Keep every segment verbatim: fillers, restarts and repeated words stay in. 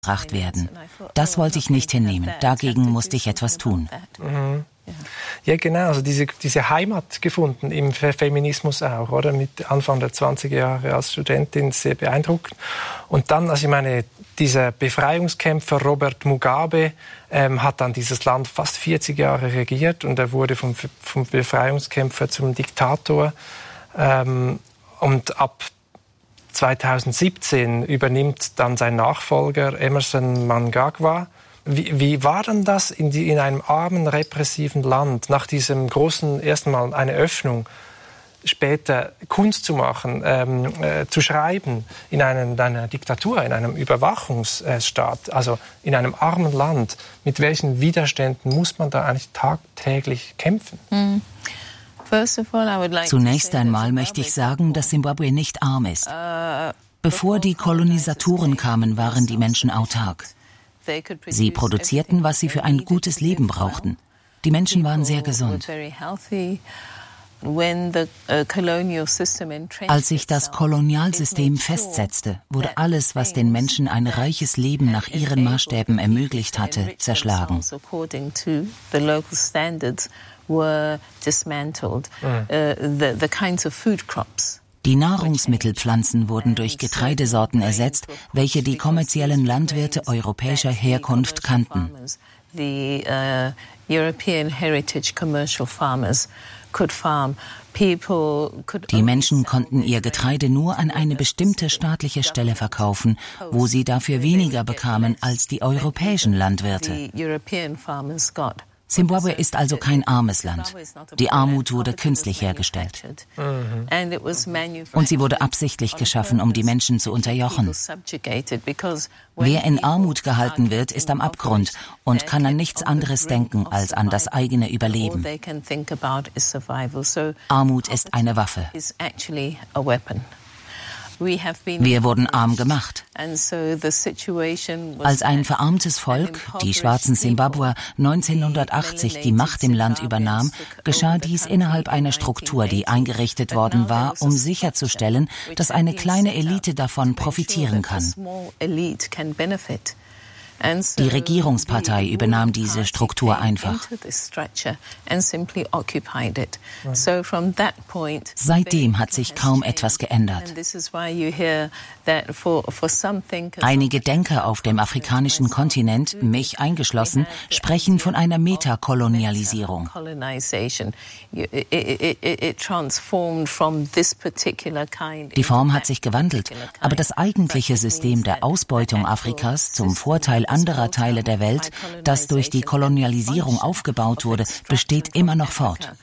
gebracht werden. Das wollte ich nicht hinnehmen. Dagegen musste ich etwas tun. Mhm. Ja, genau. Also diese, diese Heimat gefunden im Feminismus auch, oder? Mit Anfang der zwanziger Jahre als Studentin, sehr beeindruckend. Und dann, also ich meine, dieser Befreiungskämpfer Robert Mugabe ähm, hat dann dieses Land fast vierzig Jahre regiert und er wurde vom, vom Befreiungskämpfer zum Diktator. Ähm, und ab zweitausendsiebzehn übernimmt dann sein Nachfolger Emmerson Mnangagwa. Wie, wie war denn das in, die, in einem armen, repressiven Land, nach diesem großen, ersten Mal eine Öffnung, später Kunst zu machen, ähm, äh, zu schreiben, in, einem, in einer Diktatur, in einem Überwachungsstaat, also in einem armen Land? Mit welchen Widerständen muss man da eigentlich tagtäglich kämpfen? Mhm. Zunächst einmal möchte ich sagen, dass Simbabwe nicht arm ist. Bevor die Kolonisatoren kamen, waren die Menschen autark. Sie produzierten, was sie für ein gutes Leben brauchten. Die Menschen waren sehr gesund. Als sich das Kolonialsystem festsetzte, wurde alles, was den Menschen ein reiches Leben nach ihren Maßstäben ermöglicht hatte, zerschlagen. Die Nahrungsmittelpflanzen wurden durch Getreidesorten ersetzt, welche die kommerziellen Landwirte europäischer Herkunft kannten. Die Menschen konnten ihr Getreide nur an eine bestimmte staatliche Stelle verkaufen, wo sie dafür weniger bekamen als die europäischen Landwirte. Simbabwe ist also kein armes Land. Die Armut wurde künstlich hergestellt. Und sie wurde absichtlich geschaffen, um die Menschen zu unterjochen. Wer in Armut gehalten wird, ist am Abgrund und kann an nichts anderes denken als an das eigene Überleben. Armut ist eine Waffe. Wir wurden arm gemacht. Als ein verarmtes Volk, die schwarzen Simbabwer, neunzehnhundertachtzig die Macht im Land übernahm, geschah dies innerhalb einer Struktur, die eingerichtet worden war, um sicherzustellen, dass eine kleine Elite davon profitieren kann. Die Regierungspartei übernahm diese Struktur einfach. Seitdem hat sich kaum etwas geändert. Einige Denker auf dem afrikanischen Kontinent, mich eingeschlossen, sprechen von einer Metakolonialisierung. Die Form hat sich gewandelt, aber das eigentliche System der Ausbeutung Afrikas zum Vorteil anderer Teile der Welt, das durch die Kolonialisierung aufgebaut wurde, besteht immer noch fort.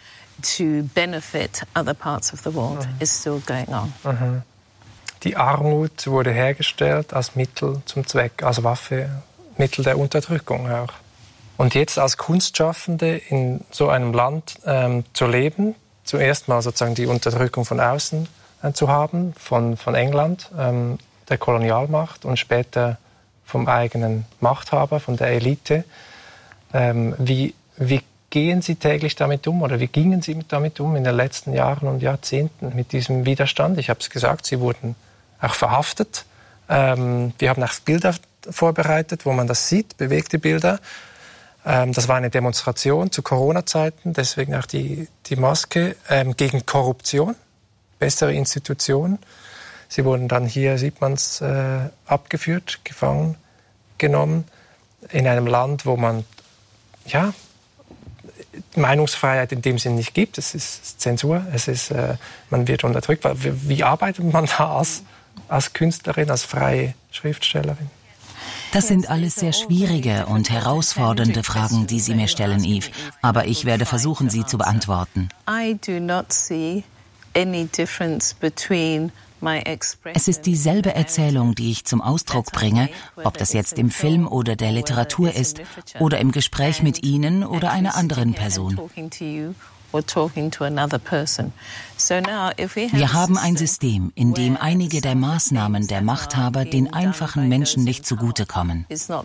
Die Armut wurde hergestellt als Mittel zum Zweck, als Waffe, Mittel der Unterdrückung auch. Und jetzt als Kunstschaffende in so einem Land ähm, zu leben, zuerst mal sozusagen die Unterdrückung von außen äh, zu haben, von, von England, ähm, der Kolonialmacht, und später vom eigenen Machthaber, von der Elite. Ähm, wie, wie gehen Sie täglich damit um oder wie gingen Sie damit um in den letzten Jahren und Jahrzehnten mit diesem Widerstand? Ich habe es gesagt, Sie wurden auch verhaftet. Ähm, wir haben auch Bilder vorbereitet, wo man das sieht, bewegte Bilder. Ähm, das war eine Demonstration zu Corona-Zeiten, deswegen auch die, die Maske, ähm, gegen Korruption, bessere Institutionen. Sie wurden dann hier, sieht man es, äh, abgeführt, gefangen genommen, in einem Land, wo man, ja, Meinungsfreiheit in dem Sinn nicht gibt. Es ist Zensur, es ist, äh, man wird unterdrückt. Wie, wie arbeitet man da als, als Künstlerin, als freie Schriftstellerin? Das sind alles sehr schwierige und herausfordernde Fragen, die Sie mir stellen, Yves. Aber ich werde versuchen, sie zu beantworten. Es ist dieselbe Erzählung, die ich zum Ausdruck bringe, ob das jetzt im Film oder der Literatur ist oder im Gespräch mit Ihnen oder einer anderen Person. Wir haben ein System, in dem einige der Maßnahmen der Machthaber den einfachen Menschen nicht zugutekommen.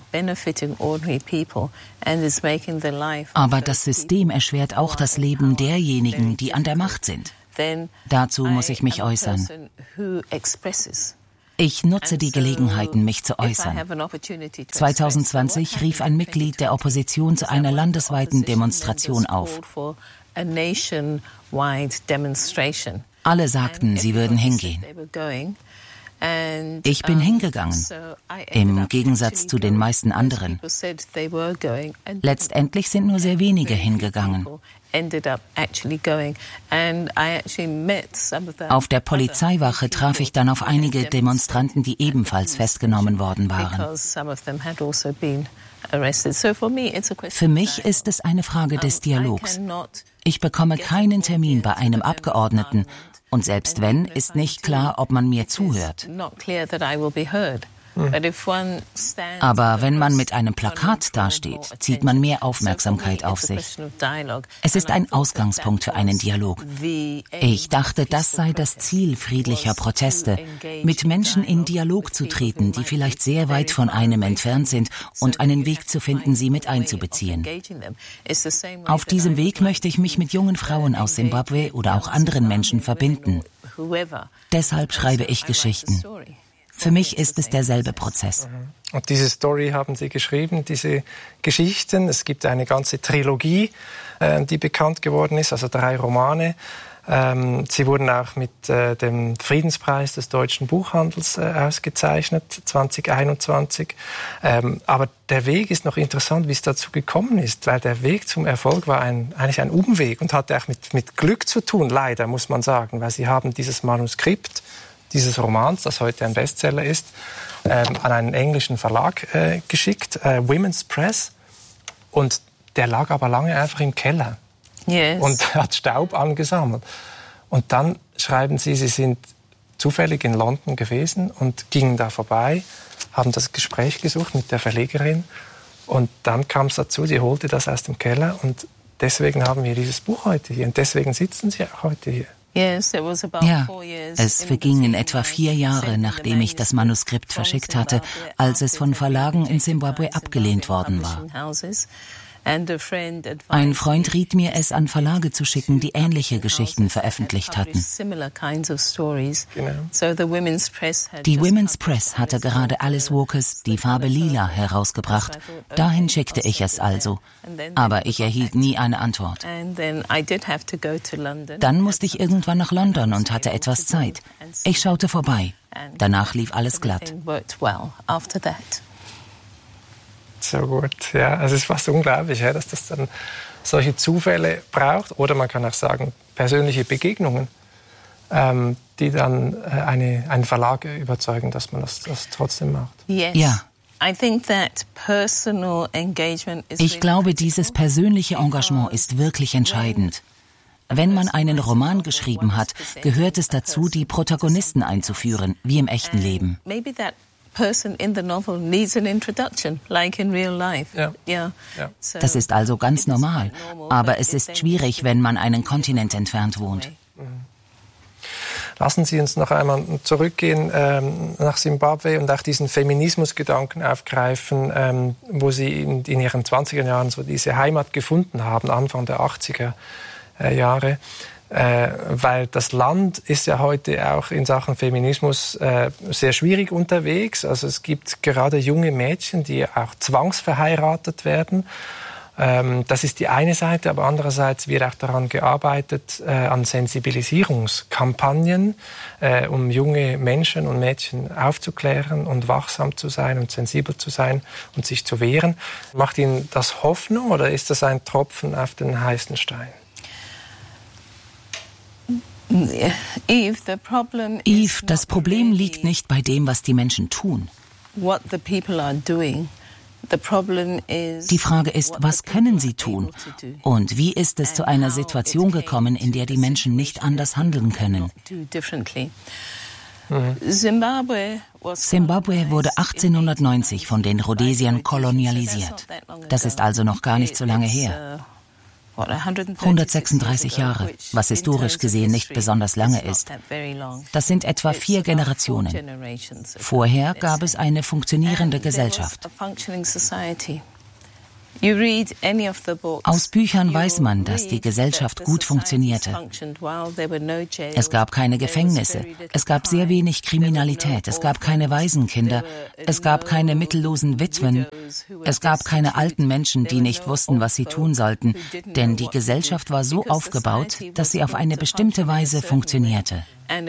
Aber das System erschwert auch das Leben derjenigen, die an der Macht sind. Dazu muss ich mich äußern. Ich nutze die Gelegenheiten, mich zu äußern. zwanzig zwanzig rief ein Mitglied der Opposition zu einer landesweiten Demonstration auf. Alle sagten, sie würden hingehen. Ich bin hingegangen, im Gegensatz zu den meisten anderen. Letztendlich sind nur sehr wenige hingegangen. Auf der Polizeiwache traf ich dann auf einige Demonstranten, die ebenfalls festgenommen worden waren. Für mich ist es eine Frage des Dialogs. Ich bekomme keinen Termin bei einem Abgeordneten. Und selbst wenn, ist nicht klar, ob man mir zuhört. Aber wenn man mit einem Plakat dasteht, zieht man mehr Aufmerksamkeit auf sich. Es ist ein Ausgangspunkt für einen Dialog. Ich dachte, das sei das Ziel friedlicher Proteste, mit Menschen in Dialog zu treten, die vielleicht sehr weit von einem entfernt sind und einen Weg zu finden, sie mit einzubeziehen. Auf diesem Weg möchte ich mich mit jungen Frauen aus Simbabwe oder auch anderen Menschen verbinden. Deshalb schreibe ich Geschichten. Für mich ist es derselbe Prozess. Und diese Story haben Sie geschrieben, diese Geschichten. Es gibt eine ganze Trilogie, äh, die bekannt geworden ist, also drei Romane. Ähm, sie wurden auch mit äh, dem Friedenspreis des deutschen Buchhandels äh, ausgezeichnet, zwanzig einundzwanzig. Ähm, aber der Weg ist noch interessant, wie es dazu gekommen ist, weil der Weg zum Erfolg war ein, eigentlich ein Umweg und hatte auch mit, mit Glück zu tun, leider, muss man sagen, weil Sie haben dieses Manuskript dieses Romans, das heute ein Bestseller ist, ähm, an einen englischen Verlag äh, geschickt, äh, Women's Press. Und der lag aber lange einfach im Keller yes. und hat Staub angesammelt. Und dann schreiben Sie, Sie sind zufällig in London gewesen und gingen da vorbei, haben das Gespräch gesucht mit der Verlegerin. Und dann kam es dazu, sie holte das aus dem Keller. Und deswegen haben wir dieses Buch heute hier. Und deswegen sitzen Sie auch heute hier. Ja, es vergingen etwa vier Jahre, nachdem ich das Manuskript verschickt hatte, als es von Verlagen in Simbabwe abgelehnt worden war. Ein Freund riet mir, es an Verlage zu schicken, die ähnliche Geschichten veröffentlicht hatten. Die Women's Press hatte gerade Alice Walkers Die Farbe Lila herausgebracht. Dahin schickte ich es also. Aber ich erhielt nie eine Antwort. Dann musste ich irgendwann nach London und hatte etwas Zeit. Ich schaute vorbei. Danach lief alles glatt. So gut, ja. Also es ist fast unglaublich, ja, dass das dann solche Zufälle braucht. Oder man kann auch sagen, persönliche Begegnungen, ähm, die dann äh, eine, einen Verlag überzeugen, dass man das, das trotzdem macht. Yes. Ja. Ich glaube, dieses persönliche Engagement ist wirklich entscheidend. Wenn man einen Roman geschrieben hat, gehört es dazu, die Protagonisten einzuführen, wie im echten Leben. Person in the novel needs an introduction, like in real life. Ja. Yeah. Ja. Das ist also ganz normal, aber es ist schwierig, wenn man einen Kontinent entfernt wohnt. Lassen Sie uns noch einmal zurückgehen ähm, nach Simbabwe und auch diesen Feminismusgedanken aufgreifen, ähm, wo Sie in, in Ihren zwanziger Jahren so diese Heimat gefunden haben, Anfang der achtziger Jahre. Äh, weil das Land ist ja heute auch in Sachen Feminismus äh, sehr schwierig unterwegs. Also es gibt gerade junge Mädchen, die auch zwangsverheiratet werden. Ähm, das ist die eine Seite, aber andererseits wird auch daran gearbeitet, äh, an Sensibilisierungskampagnen, äh, um junge Menschen und Mädchen aufzuklären und wachsam zu sein und sensibel zu sein und sich zu wehren. Macht Ihnen das Hoffnung oder ist das ein Tropfen auf den heißen Stein? Eve, das Problem liegt nicht bei dem, was die Menschen tun. Die Frage ist, was können sie tun? Und wie ist es zu einer Situation gekommen, in der die Menschen nicht anders handeln können? Simbabwe wurde achtzehnhundertneunzig von den Rhodesiern kolonialisiert. Das ist also noch gar nicht so lange her. hundertsechsunddreißig Jahre, was historisch gesehen nicht besonders lange ist. Das sind etwa vier Generationen. Vorher gab es eine funktionierende Gesellschaft. Aus Büchern weiß man, dass die Gesellschaft gut funktionierte. Es gab keine Gefängnisse, es gab sehr wenig Kriminalität, es gab keine Waisenkinder, es gab keine mittellosen Witwen, es gab keine alten Menschen, die nicht wussten, was sie tun sollten, denn die Gesellschaft war so aufgebaut, dass sie auf eine bestimmte Weise funktionierte.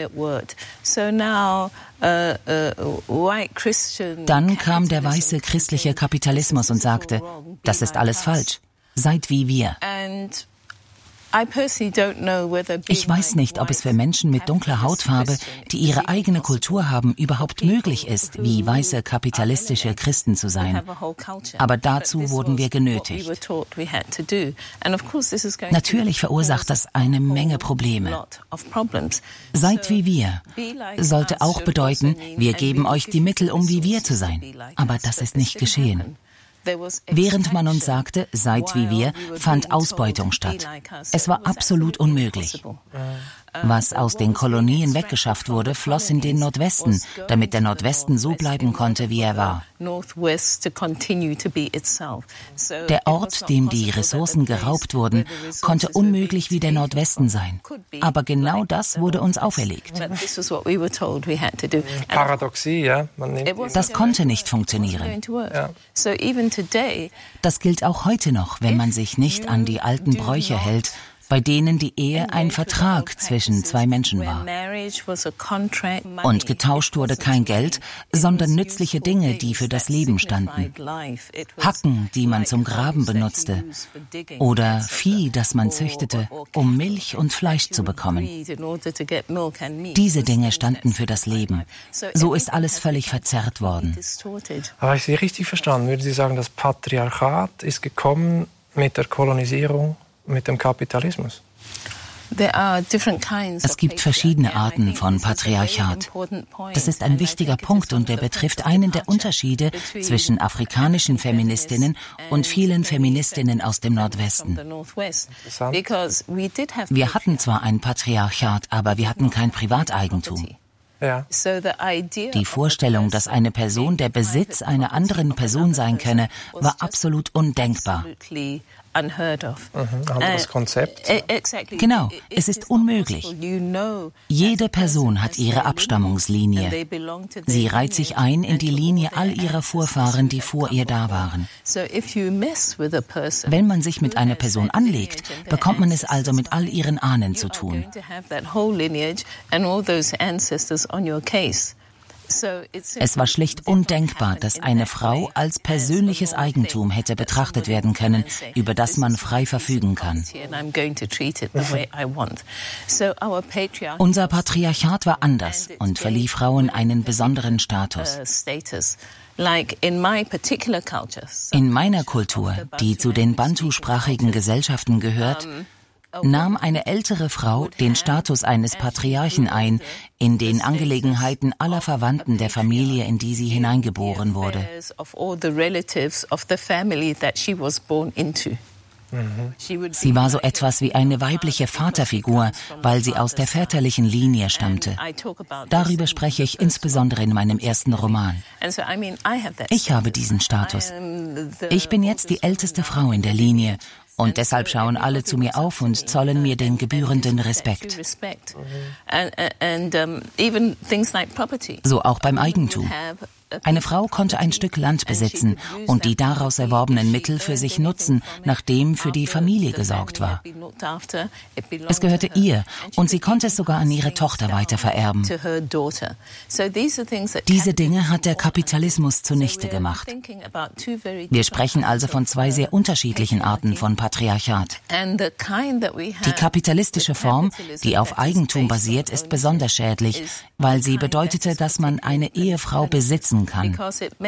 Dann kam der weiße christliche Kapitalismus und sagte, das ist alles falsch. Seid wie wir. Ich weiß nicht, ob es für Menschen mit dunkler Hautfarbe, die ihre eigene Kultur haben, überhaupt möglich ist, wie weiße kapitalistische Christen zu sein. Aber dazu wurden wir genötigt. Natürlich verursacht das eine Menge Probleme. Seid wie wir sollte auch bedeuten, wir geben euch die Mittel, um wie wir zu sein. Aber das ist nicht geschehen. Während man uns sagte, seid wie wir, fand Ausbeutung statt. Es war absolut unmöglich. Was aus den Kolonien weggeschafft wurde, floss in den Nordwesten, damit der Nordwesten so bleiben konnte, wie er war. Der Ort, dem die Ressourcen geraubt wurden, konnte unmöglich wie der Nordwesten sein. Aber genau das wurde uns auferlegt. Paradoxie, ja. Das konnte nicht funktionieren. Ja. Das gilt auch heute noch, wenn man sich nicht an die alten Bräuche hält, bei denen die Ehe ein Vertrag zwischen zwei Menschen war. Und getauscht wurde kein Geld, sondern nützliche Dinge, die für das Leben standen. Hacken, die man zum Graben benutzte. Oder Vieh, das man züchtete, um Milch und Fleisch zu bekommen. Diese Dinge standen für das Leben. So ist alles völlig verzerrt worden. Aber ich Sie richtig verstanden, würden Sie sagen, das Patriarchat ist gekommen mit der Kolonisierung, mit dem Kapitalismus? Es gibt verschiedene Arten von Patriarchat. Das ist ein wichtiger Punkt und der betrifft einen der Unterschiede zwischen afrikanischen Feministinnen und vielen Feministinnen aus dem Nordwesten. Wir hatten zwar ein Patriarchat, aber wir hatten kein Privateigentum. Ja. Die Vorstellung, dass eine Person der Besitz einer anderen Person sein könne, war absolut undenkbar. Mhm, anderes Konzept. Genau, es ist unmöglich. Jede Person hat ihre Abstammungslinie. Sie reiht sich ein in die Linie all ihrer Vorfahren, die vor ihr da waren. Wenn man sich mit einer Person anlegt, bekommt man es also mit all ihren Ahnen zu tun. Es war schlicht undenkbar, dass eine Frau als persönliches Eigentum hätte betrachtet werden können, über das man frei verfügen kann. Unser Patriarchat war anders und verlieh Frauen einen besonderen Status. In meiner Kultur, die zu den bantusprachigen Gesellschaften gehört, nahm eine ältere Frau den Status eines Patriarchen ein, in den Angelegenheiten aller Verwandten der Familie, in die sie hineingeboren wurde. Sie war so etwas wie eine weibliche Vaterfigur, weil sie aus der väterlichen Linie stammte. Darüber spreche ich insbesondere in meinem ersten Roman. Ich habe diesen Status. Ich bin jetzt die älteste Frau in der Linie. Und deshalb schauen alle zu mir auf und zollen mir den gebührenden Respekt. So auch beim Eigentum. Eine Frau konnte ein Stück Land besitzen und die daraus erworbenen Mittel für sich nutzen, nachdem für die Familie gesorgt war. Es gehörte ihr und sie konnte es sogar an ihre Tochter weitervererben. Diese Dinge hat der Kapitalismus zunichte gemacht. Wir sprechen also von zwei sehr unterschiedlichen Arten von Patriarchat. Die kapitalistische Form, die auf Eigentum basiert, ist besonders schädlich, weil sie bedeutete, dass man eine Ehefrau besitzen kann.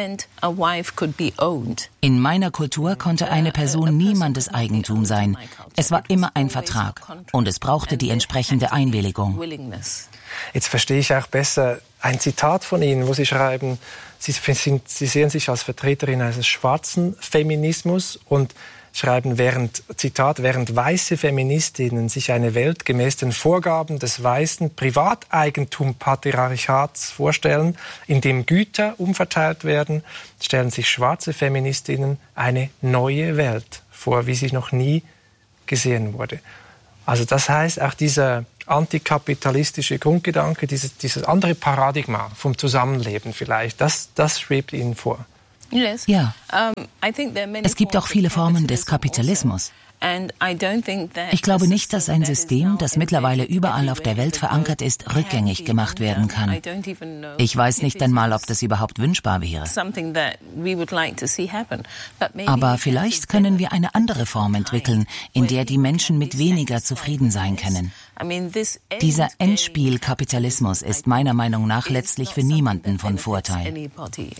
In meiner Kultur konnte eine Person niemandes Eigentum sein. Es war immer ein Vertrag und es brauchte die entsprechende Einwilligung. Jetzt verstehe ich auch besser ein Zitat von Ihnen, wo Sie schreiben, Sie, sind, Sie sehen sich als Vertreterin eines schwarzen Feminismus und schreiben, während, Zitat, während weiße Feministinnen sich eine Welt gemäß den Vorgaben des weißen Privateigentum-Patriarchats vorstellen, in dem Güter umverteilt werden, stellen sich schwarze Feministinnen eine neue Welt vor, wie sie noch nie gesehen wurde. Also das heißt, auch dieser antikapitalistische Grundgedanke, dieses, dieses andere Paradigma vom Zusammenleben vielleicht, das, das schwebt Ihnen vor. Ja, es gibt auch viele Formen des Kapitalismus. Ich glaube nicht, dass ein System, das mittlerweile überall auf der Welt verankert ist, rückgängig gemacht werden kann. Ich weiß nicht einmal, ob das überhaupt wünschbar wäre. Aber vielleicht können wir eine andere Form entwickeln, in der die Menschen mit weniger zufrieden sein können. Dieser Endspielkapitalismus ist meiner Meinung nach letztlich für niemanden von Vorteil.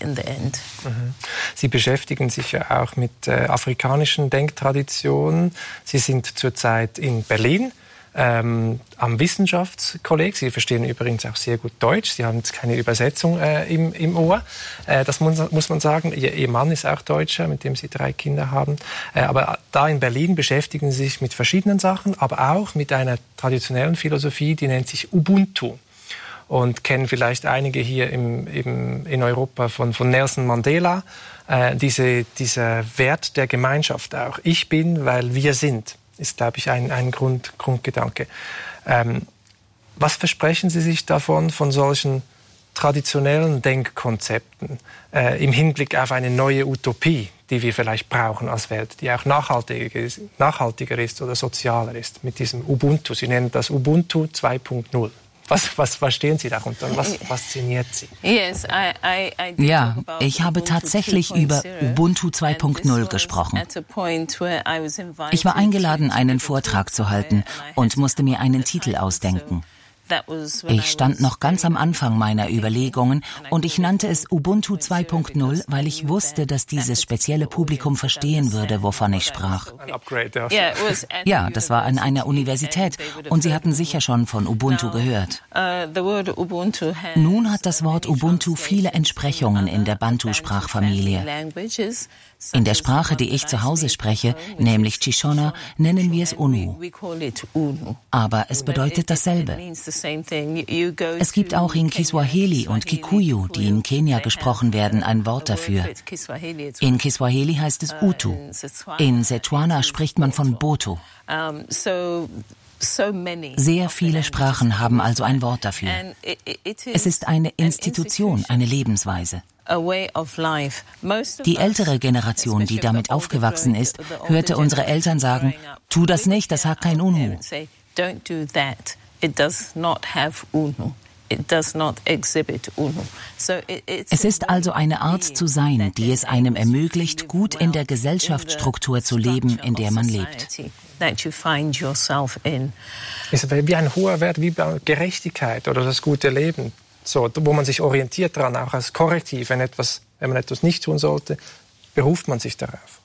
Sie beschäftigen sich ja auch mit äh, afrikanischen Denktraditionen. Sie sind zurzeit in Berlin ähm, am Wissenschaftskolleg. Sie verstehen übrigens auch sehr gut Deutsch. Sie haben jetzt keine Übersetzung äh, im, im Ohr. Äh, das muss, muss man sagen. Ihr, Ihr Mann ist auch Deutscher, mit dem Sie drei Kinder haben. Äh, aber da in Berlin beschäftigen Sie sich mit verschiedenen Sachen, aber auch mit einer traditionellen Philosophie, die nennt sich Ubuntu. Und kennen vielleicht einige hier im, im, in Europa von, von Nelson Mandela, äh, diese, dieser Wert der Gemeinschaft auch. Ich bin, weil wir sind, ist, glaube ich, ein, ein Grund, Grundgedanke. Ähm, was versprechen Sie sich davon, von solchen traditionellen Denkkonzepten äh, im Hinblick auf eine neue Utopie, die wir vielleicht brauchen als Welt, die auch nachhaltiger ist, nachhaltiger ist oder sozialer ist, mit diesem Ubuntu? Sie nennen das Ubuntu zwei Punkt null. Was, was verstehen Sie darunter? Was fasziniert Sie? Ja, ich habe tatsächlich über Ubuntu zwei Punkt null gesprochen. Ich war eingeladen, einen Vortrag zu halten und musste mir einen Titel ausdenken. Ich stand noch ganz am Anfang meiner Überlegungen und ich nannte es Ubuntu zwei Punkt null, weil ich wusste, dass dieses spezielle Publikum verstehen würde, wovon ich sprach. Ja, das war an einer Universität und Sie hatten sicher schon von Ubuntu gehört. Nun hat das Wort Ubuntu viele Entsprechungen in der Bantu-Sprachfamilie. In der Sprache, die ich zu Hause spreche, nämlich Xishona, nennen wir es Unu. Aber es bedeutet dasselbe. Es gibt auch in Kiswahili und Kikuyu, die in Kenia gesprochen werden, ein Wort dafür. In Kiswahili heißt es Utu. In Setswana spricht man von Boto. Sehr viele Sprachen haben also ein Wort dafür. Es ist eine Institution, eine Lebensweise. Die ältere Generation, die damit aufgewachsen ist, hörte unsere Eltern sagen, tu das nicht, das hat kein Unu. Es ist also eine Art zu sein, die es einem ermöglicht, gut in der Gesellschaftsstruktur zu leben, in der man lebt. Es ist wie ein hoher Wert, wie Gerechtigkeit oder das gute Leben. So, wo man sich orientiert daran, auch als Korrektiv, wenn, etwas, wenn man etwas nicht tun sollte, beruft man sich darauf.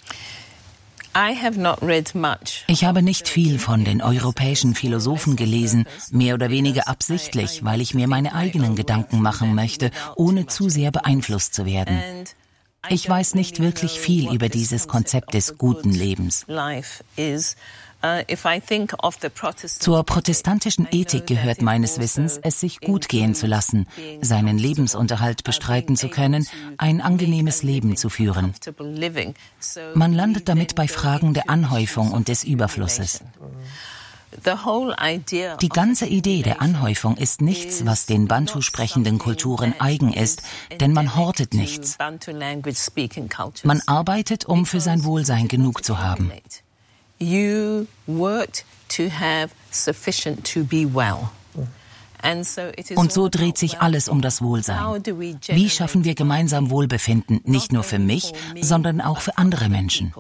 Ich habe nicht viel von den europäischen Philosophen gelesen, mehr oder weniger absichtlich, weil ich mir meine eigenen Gedanken machen möchte, ohne zu sehr beeinflusst zu werden. Ich weiß nicht wirklich viel über dieses Konzept des guten Lebens. Zur protestantischen Ethik gehört meines Wissens, es sich gut gehen zu lassen, seinen Lebensunterhalt bestreiten zu können, ein angenehmes Leben zu führen. Man landet damit bei Fragen der Anhäufung und des Überflusses. Die ganze Idee der Anhäufung ist nichts, was den Bantu sprechenden Kulturen eigen ist, denn man hortet nichts. Man arbeitet, um für sein Wohlsein genug zu haben. You worked to have sufficient to be well. Und so dreht sich alles um das Wohlsein. Wie schaffen wir gemeinsam Wohlbefinden, nicht nur für mich, sondern auch für andere Menschen?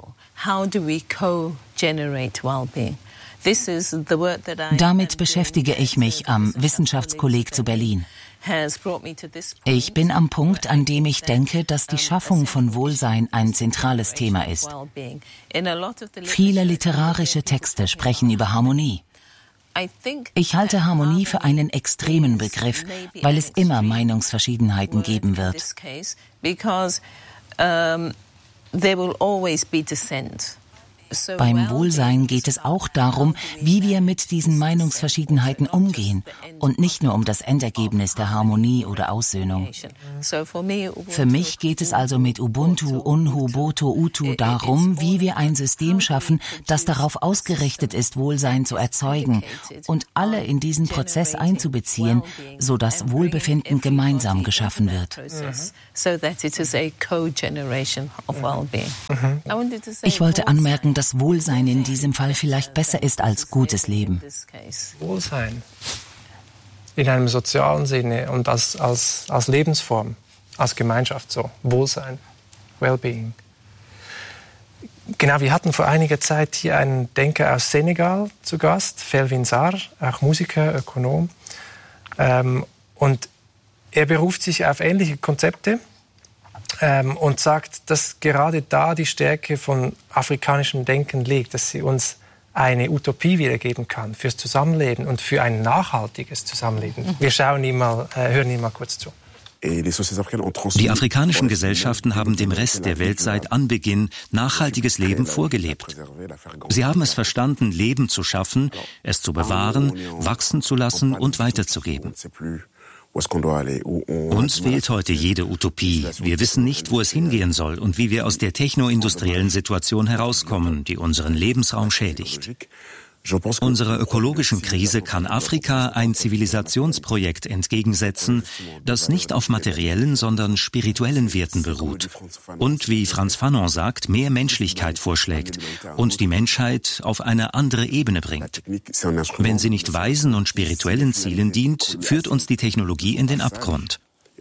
Damit beschäftige ich mich am Wissenschaftskolleg zu Berlin. Ich bin am Punkt, an dem ich denke, dass die Schaffung von Wohlsein ein zentrales Thema ist. Viele literarische Texte sprechen über Harmonie. Ich halte Harmonie für einen extremen Begriff, weil es immer Meinungsverschiedenheiten geben wird. Beim Wohlsein geht es auch darum, wie wir mit diesen Meinungsverschiedenheiten umgehen und nicht nur um das Endergebnis der Harmonie oder Aussöhnung. Für mich geht es also mit Ubuntu, Unhu, Boto, Utu darum, wie wir ein System schaffen, das darauf ausgerichtet ist, Wohlsein zu erzeugen und alle in diesen Prozess einzubeziehen, sodass Wohlbefinden gemeinsam geschaffen wird. Ich wollte anmerken, dass Wohlsein in diesem Fall vielleicht besser ist als gutes Leben. Wohlsein in einem sozialen Sinne und als, als, als Lebensform, als Gemeinschaft so. Wohlsein, Wellbeing. Genau, wir hatten vor einiger Zeit hier einen Denker aus Senegal zu Gast, Felwine Sarr, auch Musiker, Ökonom. Ähm, und er beruft sich auf ähnliche Konzepte ähm, und sagt, dass gerade da die Stärke von afrikanischem Denken liegt, dass sie uns eine Utopie wiedergeben kann fürs Zusammenleben und für ein nachhaltiges Zusammenleben. Wir schauen ihm mal, äh, hören ihm mal kurz zu. Die afrikanischen Gesellschaften haben dem Rest der Welt seit Anbeginn nachhaltiges Leben vorgelebt. Sie haben es verstanden, Leben zu schaffen, es zu bewahren, wachsen zu lassen und weiterzugeben. Uns fehlt heute jede Utopie. Wir wissen nicht, wo es hingehen soll und wie wir aus der technoindustriellen Situation herauskommen, die unseren Lebensraum schädigt. Unserer ökologischen Krise kann Afrika ein Zivilisationsprojekt entgegensetzen, das nicht auf materiellen, sondern spirituellen Werten beruht und, wie Frantz Fanon sagt, mehr Menschlichkeit vorschlägt und die Menschheit auf eine andere Ebene bringt. Wenn sie nicht weisen und spirituellen Zielen dient, führt uns die Technologie in den Abgrund.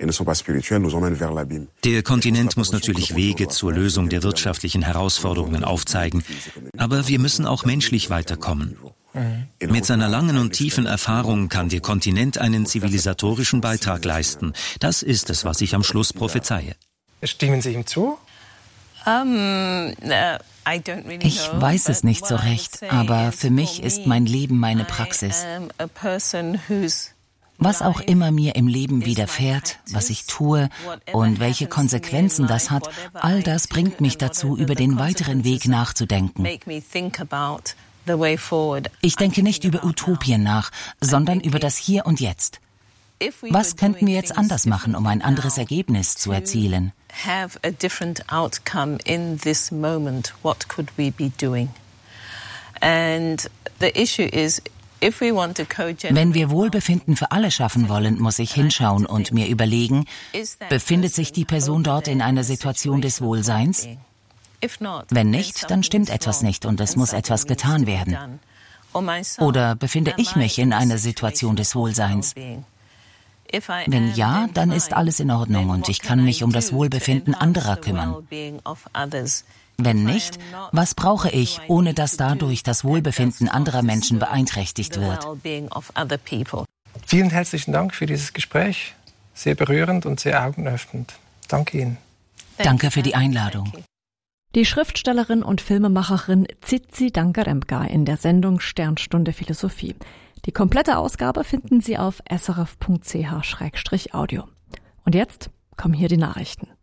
Der Kontinent muss natürlich Wege zur Lösung der wirtschaftlichen Herausforderungen aufzeigen, aber wir müssen auch menschlich weiterkommen. Mit seiner langen und tiefen Erfahrung kann der Kontinent einen zivilisatorischen Beitrag leisten. Das ist es, was ich am Schluss prophezeie. Stimmen Sie ihm zu? Ich weiß es nicht so recht, aber für mich ist mein Leben meine Praxis. Was auch immer mir im Leben widerfährt, was ich tue und welche Konsequenzen das hat, all das bringt mich dazu, über den weiteren Weg nachzudenken. Ich denke nicht über Utopien nach, sondern über das Hier und Jetzt. Was könnten wir jetzt anders machen, um ein anderes Ergebnis zu erzielen? Wenn wir Wohlbefinden für alle schaffen wollen, muss ich hinschauen und mir überlegen, befindet sich die Person dort in einer Situation des Wohlseins? Wenn nicht, dann stimmt etwas nicht und es muss etwas getan werden. Oder befinde ich mich in einer Situation des Wohlseins? Wenn ja, dann ist alles in Ordnung und ich kann mich um das Wohlbefinden anderer kümmern. Wenn nicht, was brauche ich, ohne dass dadurch das Wohlbefinden anderer Menschen beeinträchtigt wird? Vielen herzlichen Dank für dieses Gespräch. Sehr berührend und sehr augenöffnend. Danke Ihnen. Danke für die Einladung. Die Schriftstellerin und Filmemacherin Tsitsi Dangarembga in der Sendung Sternstunde Philosophie. Die komplette Ausgabe finden Sie auf s r f punkt c h slash audio. Und jetzt kommen hier die Nachrichten.